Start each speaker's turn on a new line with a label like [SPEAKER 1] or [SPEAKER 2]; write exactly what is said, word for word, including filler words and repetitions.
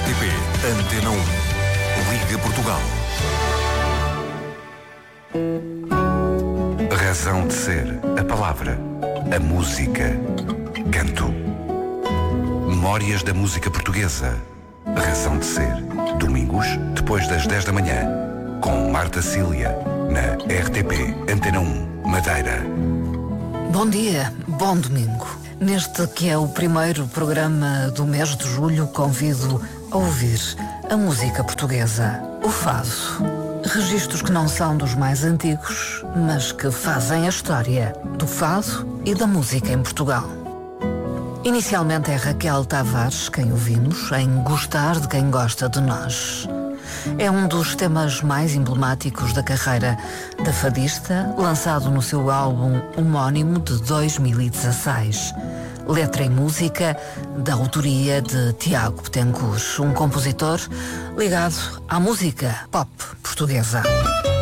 [SPEAKER 1] T P Antena um. Liga Portugal. Razão de ser. A palavra. A música. Canto. Memórias da música portuguesa. Razão de ser. Domingos, depois das dez da manhã. Com Marta Cília. Na R T P Antena um. Madeira.
[SPEAKER 2] Bom dia, bom domingo. Neste que é o primeiro programa do mês de julho, convido a ouvir a música portuguesa, o fado. Registros que não são dos mais antigos, mas que fazem a história do fado e da música em Portugal. Inicialmente é Raquel Tavares quem ouvimos em Gostar de Quem Gosta de Nós. É um dos temas mais emblemáticos da carreira da fadista, lançado no seu álbum homónimo de dois mil e dezasseis. Letra e música da autoria de Tiago Betancourt, um compositor ligado à música pop portuguesa.